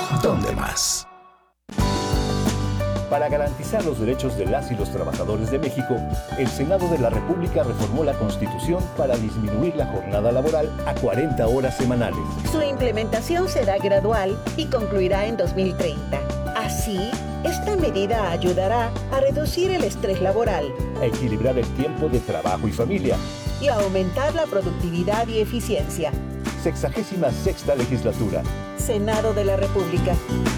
¿Dónde más? Para garantizar los derechos de las y los trabajadores de México, el Senado de la República reformó la Constitución para disminuir la jornada laboral a 40 horas semanales. Su implementación será gradual y concluirá en 2030. Así, esta medida ayudará a reducir el estrés laboral, a equilibrar el tiempo de trabajo y familia y a aumentar la productividad y eficiencia. 66ª legislatura. Senado de la República.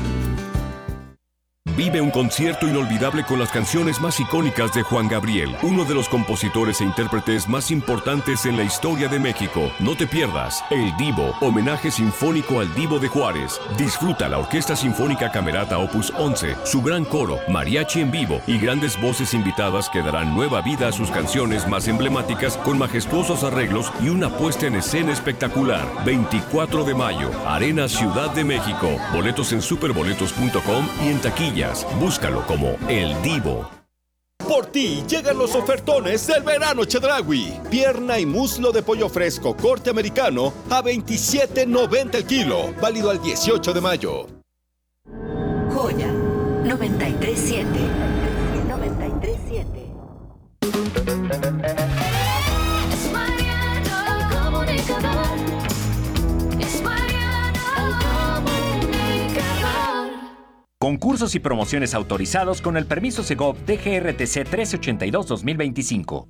Vive un concierto inolvidable con las canciones más icónicas de Juan Gabriel, uno de los compositores e intérpretes más importantes en la historia de México. No te pierdas El Divo, homenaje sinfónico al Divo de Juárez. Disfruta la Orquesta Sinfónica Camerata Opus 11, su gran coro, mariachi en vivo y grandes voces invitadas que darán nueva vida a sus canciones más emblemáticas con majestuosos arreglos y una puesta en escena espectacular. 24 de mayo, Arena Ciudad de México. Boletos en superboletos.com y en taquilla. Búscalo como El Divo. Por ti llegan los ofertones del verano Chedraui. Pierna y muslo de pollo fresco corte americano a $27.90 el kilo. Válido al 18 de mayo. Joya 93.7. 93.7. Es Mariano el comunicador. Es Mariano el comunicador. Concursos y promociones autorizados con el permiso Segov DGRTC 1382-2025.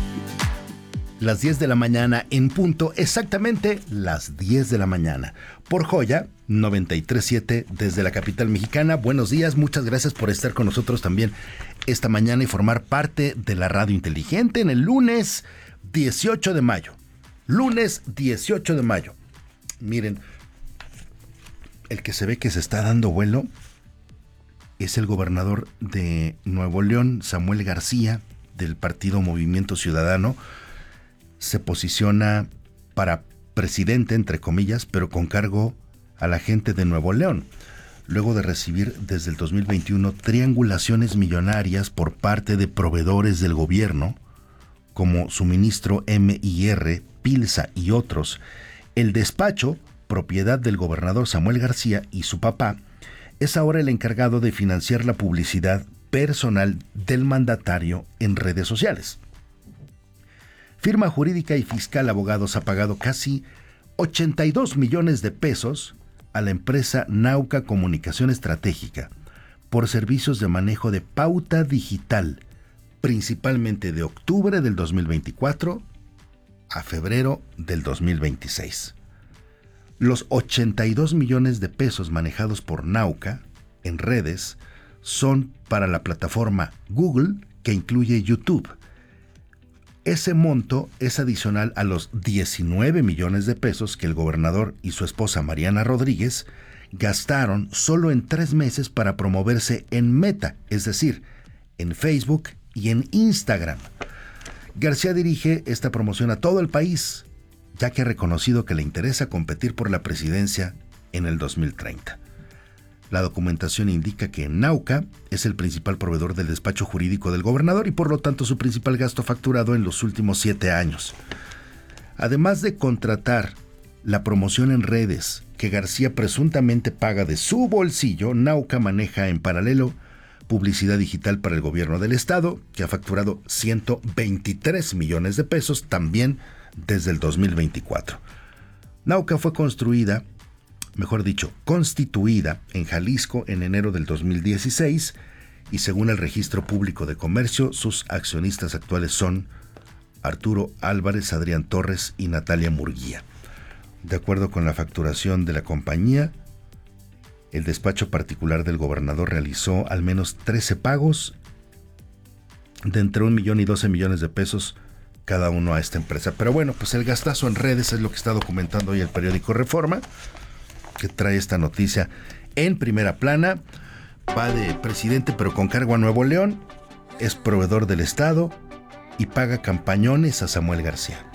Las 10 de la mañana en punto, exactamente las 10 de la mañana. Por Joya 93.7 desde la capital mexicana. Buenos días, muchas gracias por estar con nosotros también esta mañana y formar parte de la radio inteligente en el lunes 18 de mayo. Lunes 18 de mayo. Miren, el que se ve que se está dando vuelo es el gobernador de Nuevo León, Samuel García, del partido Movimiento Ciudadano. Se posiciona para presidente, entre comillas, pero con cargo a la gente de Nuevo León, luego de recibir desde el 2021 triangulaciones millonarias por parte de proveedores del gobierno, como Suministro MIR, Pilsa y otros. El despacho, propiedad del gobernador Samuel García y su papá, es ahora el encargado de financiar la publicidad personal del mandatario en redes sociales. Firma jurídica y fiscal Abogados ha pagado casi 82 millones de pesos a la empresa Nauka Comunicación Estratégica por servicios de manejo de pauta digital, principalmente de octubre del 2024 a febrero del 2026. Los 82 millones de pesos manejados por Nauka en redes son para la plataforma Google, que incluye YouTube. Ese monto es adicional a los 19 millones de pesos que el gobernador y su esposa Mariana Rodríguez gastaron solo en 3 meses para promoverse en Meta, es decir, en Facebook y en Instagram. García dirige esta promoción a todo el país, ya que ha reconocido que le interesa competir por la presidencia en el 2030. La documentación indica que Nauka es el principal proveedor del despacho jurídico del gobernador y por lo tanto su principal gasto facturado en los últimos 7 años. Además de contratar la promoción en redes que García presuntamente paga de su bolsillo, Nauka maneja en paralelo publicidad digital para el gobierno del estado, que ha facturado 123 millones de pesos también desde el 2024. Nauka fue constituida en Jalisco en enero del 2016 y según el Registro Público de Comercio, sus accionistas actuales son Arturo Álvarez, Adrián Torres y Natalia Murguía. De acuerdo con la facturación de la compañía, el despacho particular del gobernador realizó al menos 13 pagos de entre 1 millón y 12 millones de pesos cada uno a esta empresa. Pero bueno, pues el gastazo en redes es lo que está documentando hoy el periódico Reforma, que trae esta noticia en primera plana. Va de presidente pero con cargo a Nuevo León, es proveedor del estado y paga campañones a Samuel García.